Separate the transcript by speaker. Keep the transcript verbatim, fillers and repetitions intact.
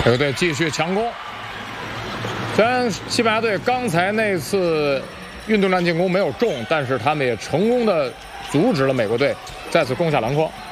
Speaker 1: 美国队继续强攻。虽然西班牙队刚才那次运动战进攻没有中，但是他们也成功的阻止了美国队再次攻下篮筐。